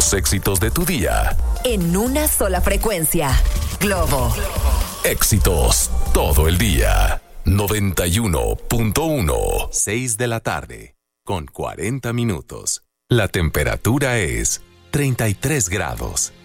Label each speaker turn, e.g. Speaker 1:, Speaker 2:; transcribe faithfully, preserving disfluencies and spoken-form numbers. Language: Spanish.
Speaker 1: Los éxitos de tu día.
Speaker 2: En una sola frecuencia. Globo.
Speaker 1: Éxitos todo el día. noventa y uno punto uno.
Speaker 3: seis de la tarde, con cuarenta minutos. La temperatura es treinta y tres grados.